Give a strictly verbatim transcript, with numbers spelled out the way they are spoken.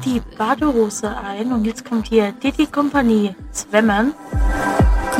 die Badehose ein und jetzt kommt hier Didi Company Zwemmen.